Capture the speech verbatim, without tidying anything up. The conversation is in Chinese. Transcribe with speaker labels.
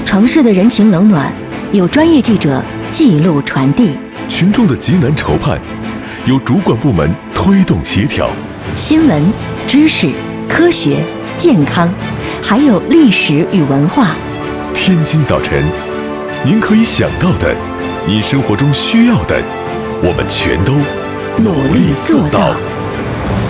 Speaker 1: 城市的人情冷暖，有专业记者记录传递；
Speaker 2: 群众的急难愁盼，有主管部门推动协调。
Speaker 1: 新闻、知识、科学、健康，还有历史与文化。
Speaker 2: 天津早晨，您可以想到的，你生活中需要的，我们全都努力做到。